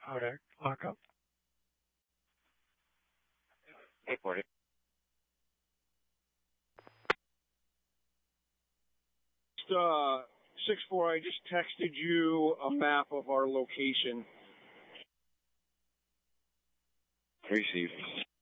Okay, lock up. Hey, Porty. 6-4, I just texted you a map of our location. Received.